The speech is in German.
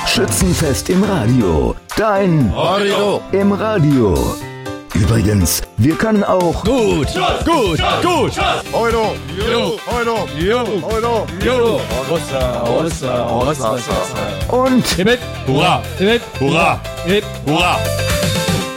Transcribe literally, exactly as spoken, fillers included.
Schützenfest im Radio. Dein Radio im Radio. Übrigens, wir können auch gut, gut, gut. Euro, Jo, Euro, jo, Euro, jo. Rossa, rossa, rossa, rossa. und Hip, hip, hurra, hip, hip, hurra, hip, hurra.